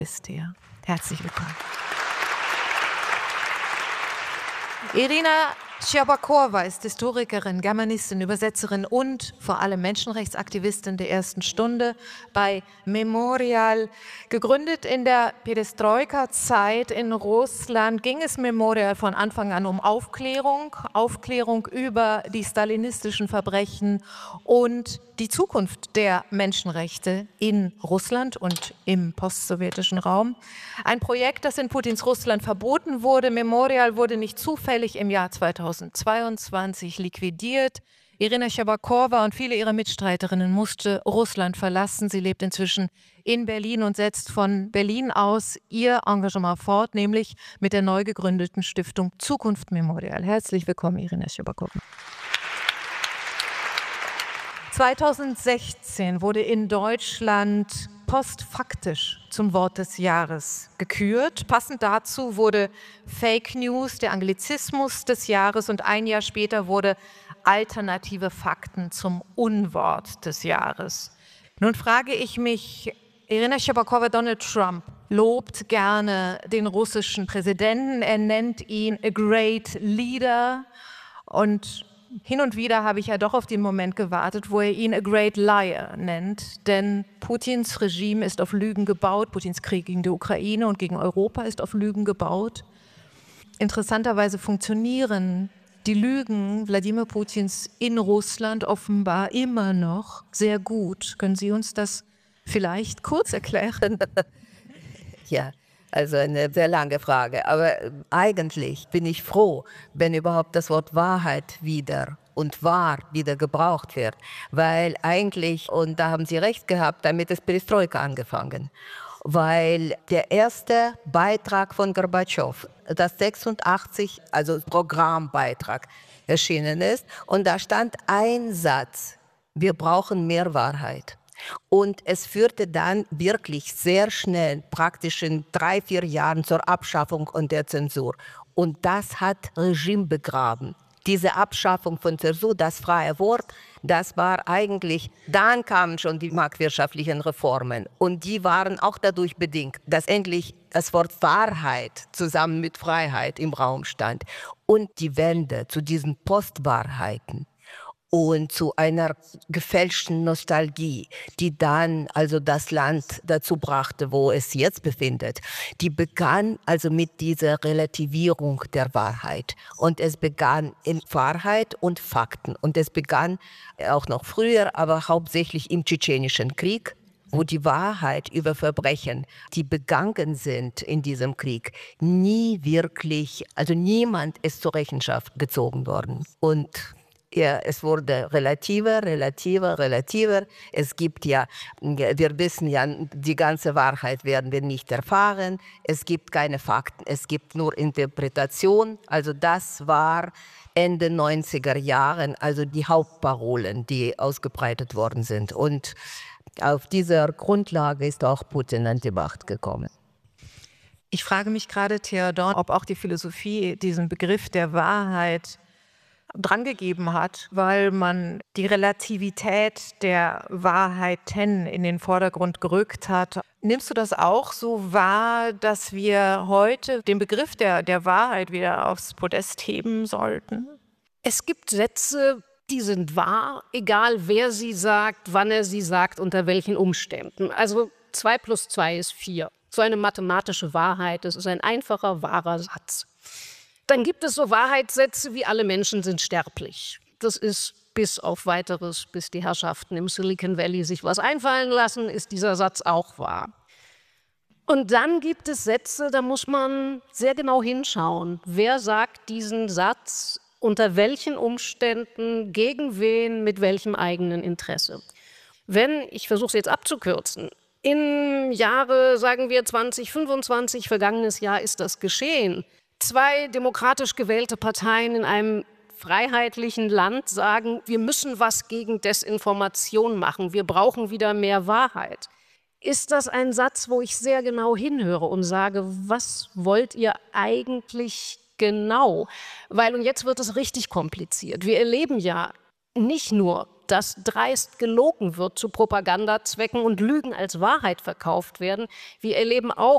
ist hier. Herzlich willkommen. Irina Scherbakowa ist Historikerin, Germanistin, Übersetzerin und vor allem Menschenrechtsaktivistin der ersten Stunde bei Memorial. Gegründet in der Perestroika-Zeit in Russland ging es Memorial von Anfang an um Aufklärung über die stalinistischen Verbrechen und die Zukunft der Menschenrechte in Russland und im postsowjetischen Raum. Ein Projekt, das in Putins Russland verboten wurde. Memorial wurde nicht zufällig im Jahr 2022 liquidiert. Irina Scherbakowa und viele ihrer Mitstreiterinnen musste Russland verlassen. Sie lebt inzwischen in Berlin und setzt von Berlin aus ihr Engagement fort, nämlich mit der neu gegründeten Stiftung Zukunft Memorial. Herzlich willkommen, Irina Scherbakowa. 2016 wurde in Deutschland postfaktisch zum Wort des Jahres gekürt. Passend dazu wurde Fake News der Anglizismus des Jahres und ein Jahr später wurde alternative Fakten zum Unwort des Jahres. Nun frage ich mich, Irina Scherbakowa, Donald Trump lobt gerne den russischen Präsidenten, er nennt ihn a great leader und hin und wieder habe ich ja doch auf den Moment gewartet, wo er ihn a great liar nennt, denn Putins Regime ist auf Lügen gebaut, Putins Krieg gegen die Ukraine und gegen Europa ist auf Lügen gebaut. Interessanterweise funktionieren die Lügen Wladimir Putins in Russland offenbar immer noch sehr gut. Können Sie uns das vielleicht kurz erklären? Ja, also eine sehr lange Frage. Aber eigentlich bin ich froh, wenn überhaupt das Wort Wahrheit wieder und wahr wieder gebraucht wird. Weil eigentlich, und da haben Sie recht gehabt, damit ist Perestroika angefangen. Weil der erste Beitrag von Gorbatschow, das 86, also Programmbeitrag, erschienen ist. Und da stand ein Satz: Wir brauchen mehr Wahrheit. Und es führte dann wirklich sehr schnell, praktisch in 3-4 Jahren, zur Abschaffung und der Zensur. Und das hat Regime begraben. Diese Abschaffung von Zensur, das freie Wort, das war eigentlich, dann kamen schon die marktwirtschaftlichen Reformen. Und die waren auch dadurch bedingt, dass endlich das Wort Wahrheit zusammen mit Freiheit im Raum stand. Und die Wende zu diesen Postwahrheiten und zu einer gefälschten Nostalgie, die dann also das Land dazu brachte, wo es jetzt befindet, die begann also mit dieser Relativierung der Wahrheit. Und es begann in Wahrheit und Fakten. Und es begann auch noch früher, aber hauptsächlich im Tschetschenischen Krieg, wo die Wahrheit über Verbrechen, die begangen sind in diesem Krieg, nie wirklich, also niemand ist zur Rechenschaft gezogen worden. Und ja, es wurde relativer. Es gibt ja, wir wissen ja, die ganze Wahrheit werden wir nicht erfahren. Es gibt keine Fakten, es gibt nur Interpretation. Also das war Ende 90er Jahren, also die Hauptparolen, die ausgebreitet worden sind. Und auf dieser Grundlage ist auch Putin an die Macht gekommen. Ich frage mich gerade, Theodor, ob auch die Philosophie diesen Begriff der Wahrheit drangegeben hat, weil man die Relativität der Wahrheiten in den Vordergrund gerückt hat. Nimmst du das auch so wahr, dass wir heute den Begriff der Wahrheit wieder aufs Podest heben sollten? Es gibt Sätze, die sind wahr, egal wer sie sagt, wann er sie sagt, unter welchen Umständen. Also 2 + 2 ist 4. So eine mathematische Wahrheit, das ist ein einfacher, wahrer Satz. Dann gibt es so Wahrheitssätze wie alle Menschen sind sterblich. Das ist bis auf Weiteres, bis die Herrschaften im Silicon Valley sich was einfallen lassen, ist dieser Satz auch wahr. Und dann gibt es Sätze, da muss man sehr genau hinschauen. Wer sagt diesen Satz, unter welchen Umständen, gegen wen, mit welchem eigenen Interesse? Wenn, ich versuche es jetzt abzukürzen, im Jahre, sagen wir 2025, vergangenes Jahr ist das geschehen, 2 demokratisch gewählte Parteien in einem freiheitlichen Land sagen, wir müssen was gegen Desinformation machen, wir brauchen wieder mehr Wahrheit. Ist das ein Satz, wo ich sehr genau hinhöre und sage, was wollt ihr eigentlich genau? Weil, und jetzt wird es richtig kompliziert, wir erleben ja nicht nur, dass dreist gelogen wird zu Propagandazwecken und Lügen als Wahrheit verkauft werden. Wir erleben auch,